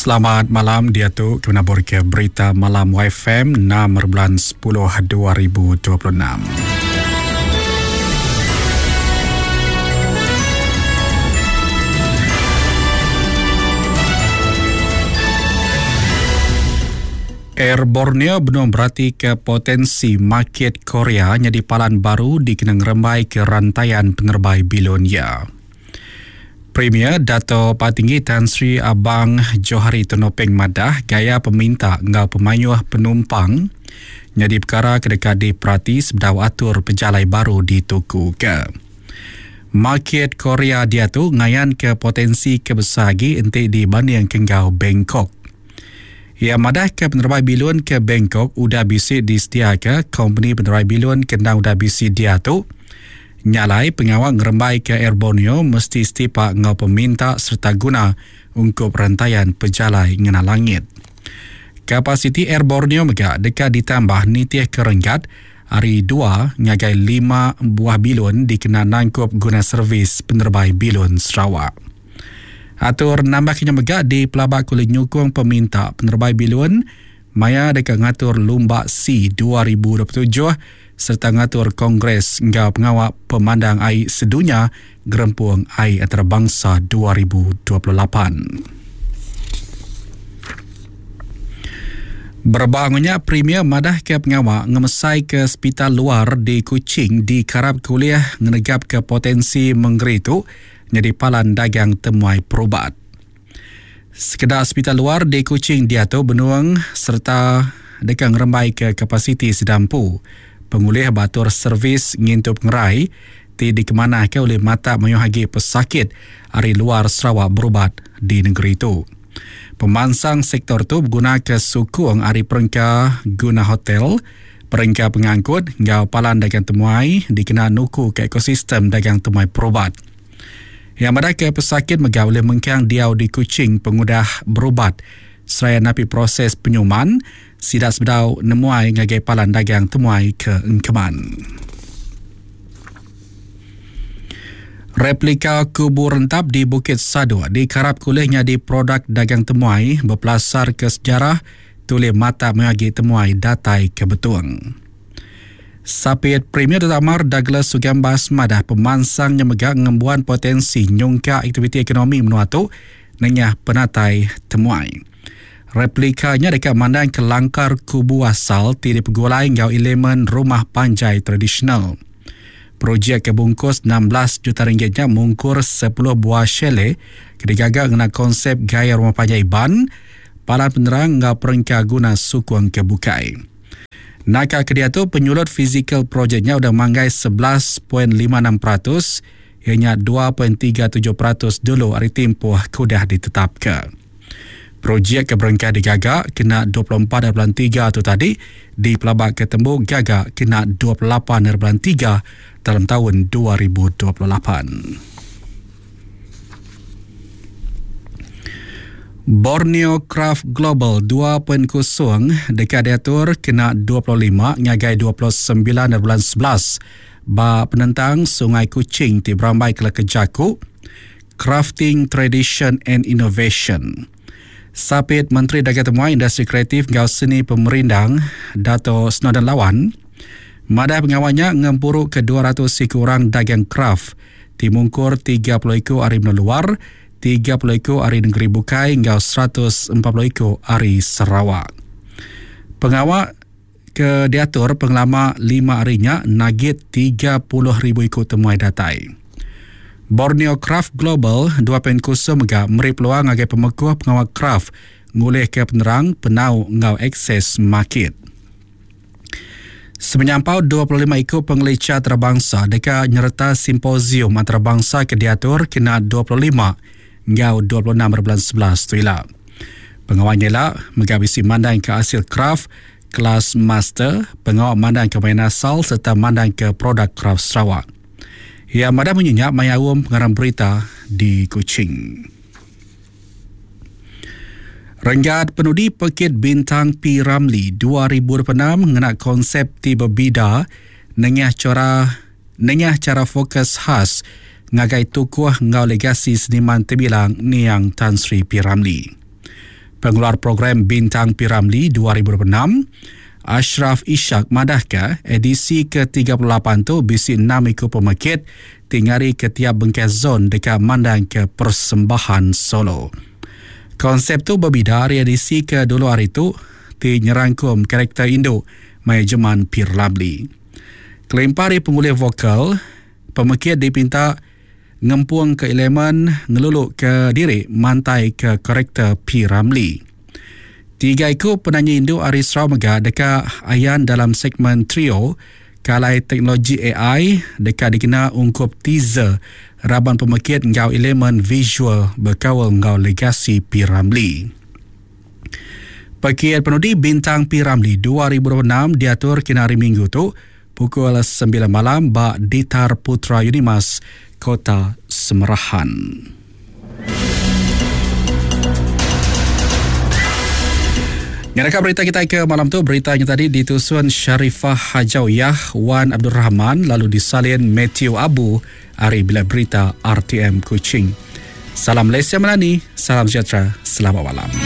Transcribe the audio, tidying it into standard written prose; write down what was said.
Selamat malam, dia tu kena ke berita malam YFM 6/10/2026. Air Borneo belum berarti ke potensi market Korea jadi palan baru dikenang rembai ke rantaian penerbai Bilonia. Premier Dato' Patinggi Tan Sri Abang Johari Tonopeng Madah gaya peminta ngau pemayuh penumpang jadi perkara kedekat diperhati sebedau atur pejalai baru di tuku ke. Market Korea dia tu ngayan ke potensi kebesagi entik dibanding kengau Bangkok. Ia madah ke penerbai bilun ke Bangkok udah bisik disedia ke company penerbai bilun kena udah bisik dia tu nyalai pengawal ngerembai ke Air Borneo mesti setipak ngau peminta serta guna untuk rantaian pejalai ngena langit. Kapasiti Air Borneo megak dekat ditambah nitih kerenggat hari 2 ngagai 5 buah bilun dikena nangkup guna servis penerbai bilun Sarawak. Atur nambahnya megak di pelabak kulit nyukung peminta penerbai bilun maya dekat ngatur Lumba C 2027 serta ngatur Kongres ngau pengawak pemandang air sedunia Gerempuang Air Antarabangsa 2028. Berbangunnya Premier madah ke pengawak ngemesai ke hospital luar di Kuching di karab kuliah ngenegap ke potensi menggeritu jadi palan dagang temuai perubat. Sekedar hospital luar di Kuching dia tu benuang serta dekat ngerembai ke kapasiti sedampu. Pengulih batur servis ngintup ngerai di kemanah ke oleh mata menyuhagi pesakit dari luar Sarawak berubat di negeri itu. Pemansang sektor tu berguna ke sukung hari perengka guna hotel, perengka pengangkut, ngau palan dagang temuai dikena nuku ke ekosistem dagang temuai perubat. Yang ada ke pesakit megah oleh mengkang diau di Kuching pengudah berubat seraya napi proses penyuman sidak sebedau nemuai ngagai palan dagang temuai ke Engkeman. Replika kubur rentap di Bukit Sadu dikarap kulihnya di produk dagang temuai berpelasar ke sejarah tulis mata mengaji temuai datai ke Betuang. Sapit Premier Datamar Douglas Sugambas madah pemansang yang megak ngembuan potensi nyungka aktiviti ekonomi menuatu nenyah penatai temuai. Replikanya dekat mandang ke langkar kubu asal tidak pegulai ngau elemen rumah panjai tradisional. Projek kebungkus 16 juta ringgitnya mungkur 10 buah chalet kedigagak dengan konsep gaya rumah panjai ban palan penerang ngau perengka guna sukuang kebukai. Naka kedia tu penyulut fizikal projeknya udah manggai 11.56% ianya 2.37% dulu hari tempoh kudah ditetapkan. Projek keberengkah digagak kena 24.3 tu tadi di pelabak ketembuk gagak kena 28.3 dalam tahun 2028. Borneo Craft Global 2.0 dekat diatur kena 25 ngagai 29.11 ba penentang Sungai Kuching di Berambai ke Kejaku Crafting Tradition and Innovation. Sapit Menteri Dagang Temuai Industri Kreatif Ngau Seni Pemerindang Dato' Snowden Lawan madah pengawalnya ngempuruk ke 200 orang dagang kraft dimungkur 30 ekor hari luar 30 ekor hari negeri bukai ngau 140 ekor hari Sarawak. Pengawal ke diatur pengelama 5 harinya nagit 30,000 ekor temuai datai. Borneo Craft Global 2.0 megak meri peluang agai pemekuh pengawal kraft ngulih ke penerang penau ngau akses market. Semenyampau 25 ekor pengelicah antarabangsa dekat nyerta simposium antarabangsa ke diatur kena 25 ngau 26/11 tu ilah. Pengawalnya lah megak bisi mandang ke hasil kraft kelas master, pengawal mandang ke main asal serta mandang ke produk kraft Sarawak. Ia madah menyenyak mayawum pengarang berita di Kuching. Renggat penudi Pekit Bintang P. Ramlee 2026 mengenai konsep tiba bida nengah cara fokus khas ngagai tukuh ngau legasi seniman terbilang Niang Tan Sri P. Ramlee. Pengeluar program Bintang P. Ramlee 2026, Ashraf Ishak madahkah edisi ke-38 tu bisi 6 ikut pemakit tingari ketiap bengkes zon dekat mandang ke persembahan solo. Konsep tu berbeza dari edisi ke-dulu hari tu nyerangkum karakter Indo manajemen P. Ramlee. Kelempari pengulih vokal, pemakit dipinta ngempuang ke elemen ngeluluk ke diri mantai ke karakter P. Ramlee. 3 ikut penyanyi Indo Aris Ramaga dekat ayan dalam segmen trio kalai teknologi AI dekat dikena ungkup teaser raban pemakit ngau elemen visual berkawal ngau legasi P. Ramlee. Pakaian penudi Bintang P. Ramlee 2026 diatur kena hari Minggu tu pukul 9 malam bak Ditar Putra Unimas, Kota Semerahan. Ngerakam berita kita ke malam tu, beritanya tadi ditusun Syarifah Hajawiyah, Wan Abdul Rahman, lalu disalin Matthew Abu, hari bila berita RTM Kuching. Salam Malaysia Melani, salam sejahtera, selamat malam.